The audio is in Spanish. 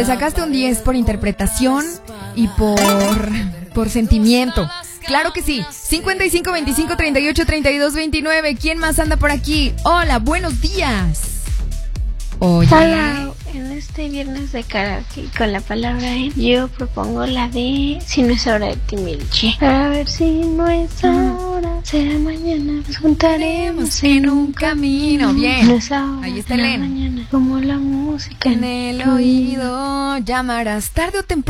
Te sacaste un 10 por interpretación y por sentimiento. Claro que sí. 55 25 38 32 29. ¿Quién más anda por aquí? Hola, buenos días. Oye. Hola, en este viernes de karaoke con la palabra en, yo propongo la de Si no es hora de Timbiriche. A ver si no es ahora, será mañana, nos juntaremos en un camino. Bien. No es ahora, Ahí está será Elena. mañana, como la música En el oído llamarás tarde o temprano.